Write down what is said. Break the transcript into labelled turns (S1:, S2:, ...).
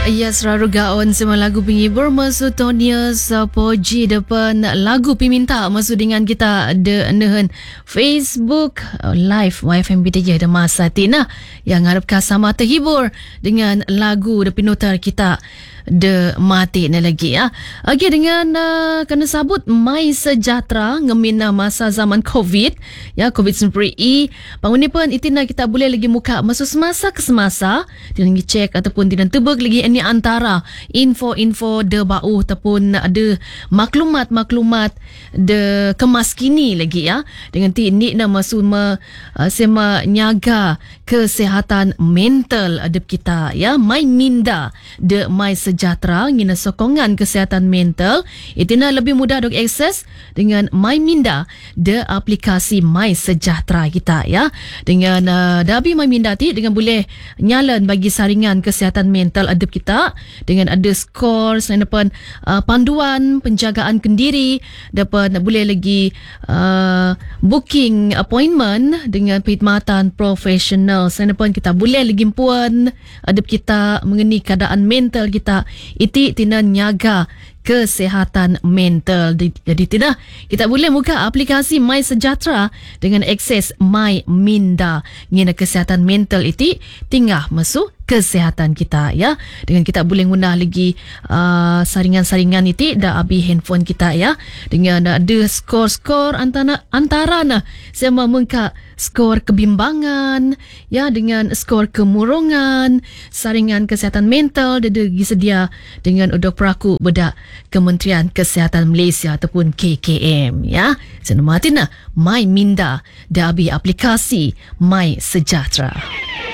S1: Ya, selalu gaon semua lagu penghibur maksud Tonia Sapoji depan lagu peminta maksud dengan kita ada nehen Facebook live YFM BTJ ada masa Tina yang harapkan sama terhibur dengan lagu de pinutar kita de mati ni lagi ya. Okey dengan kena sabut Mai Sejahtera ngemina masa zaman COVID ya, COVID-19 panguni pun itina kita boleh lagi muka masa semasa ke semasa dia lagi cek ataupun tidak tebak lagi ini antara info-info de bau ataupun ada maklumat-maklumat de kemas kini lagi ya dengan ini nama suma sema nyaga kesihatan mental adep kita ya. Mai Minda de Mai Sejahtera ngina sokongan kesihatan mental itina lebih mudah dok akses dengan Mai Minda de aplikasi Mai Sejahtera kita ya. Dengan dabi Mai Minda ti dengan boleh nyalan bagi saringan kesihatan mental adep kita dengan ada skor selain depan panduan penjagaan kendiri dapat boleh lagi booking appointment dengan perkhidmatan profesional selain depan kita boleh lagi puan adep kita mengenai keadaan mental kita iti tina nyaga kesihatan mental. Jadi tidak kita boleh buka aplikasi Mai Sejahtera dengan akses Mai Minda ngina kesihatan mental iti tinggal masuk kesihatan kita ya. Dengan kita boleh guna lagi saringan-saringan iti dah abi handphone kita ya. Dengan ada skor-skor antara sama mengka skor kebimbangan ya dengan skor kemurungan saringan kesihatan mental dia disedia dengan udok peraku bedak Kementerian Kesihatan Malaysia ataupun KKM ya. Senamatina Mai Minda dah abi aplikasi Mai Sejahtera.